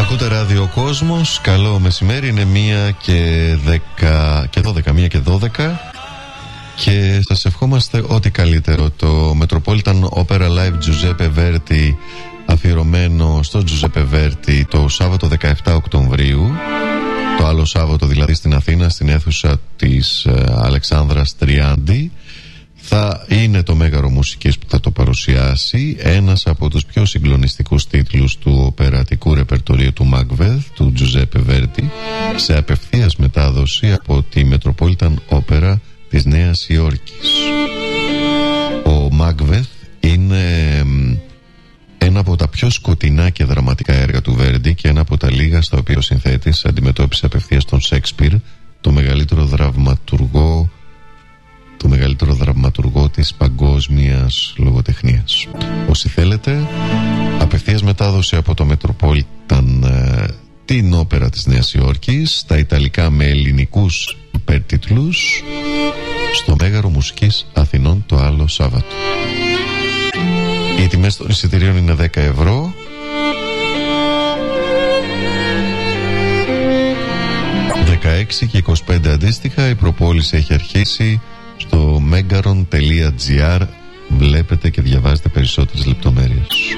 Ακούτε Ράδιο Κόσμος. Καλό μεσημέρι. Είναι 1 και 12 και σας ευχόμαστε ό,τι καλύτερο. Το Metropolitan Opera Live Giuseppe Verdi, αφιερωμένο στο Giuseppe Verdi, το Σάββατο 17 Οκτωβρίου, το άλλο Σάββατο δηλαδή στην Αθήνα, στην αίθουσα της Αλεξάνδρας Τριάντη. Θα είναι το Μέγαρο Μουσικής που θα το παρουσιάσει, ένας από τους πιο συγκλονιστικούς τίτλους του οπερατικού ρεπερτορίου του Macbeth, του Giuseppe Verdi, σε απευθείας μετάδοση από τη Metropolitan Opera της Νέας Υόρκης. Ο Macbeth είναι ένα από τα πιο σκοτεινά και δραματικά έργα του Verdi και ένα από τα λίγα στα οποία ο συνθέτης αντιμετώπισε απευθείας τον Σέξπιρ, το μεγαλύτερο δραματουργό της παγκόσμιας λογοτεχνίας. Όσοι θέλετε, απευθείας μετάδοση από το Metropolitan, την όπερα της Νέας Υόρκης, στα Ιταλικά με ελληνικούς υπερτίτλους, στο Μέγαρο Μουσικής Αθηνών το άλλο Σάββατο. Οι τιμές των εισιτηρίων είναι 10 ευρώ. και 25 αντίστοιχα. Η προπόληση έχει αρχίσει στο megaron.gr. Βλέπετε και διαβάζετε περισσότερες λεπτομέρειες.